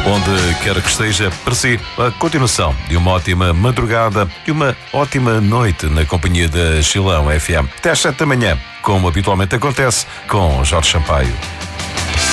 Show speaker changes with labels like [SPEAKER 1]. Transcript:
[SPEAKER 1] onde quer que esteja, para si, a continuação de uma ótima madrugada e uma ótima noite na companhia da Chilão FM. Até às 7 da manhã, como habitualmente acontece com Jorge Sampaio.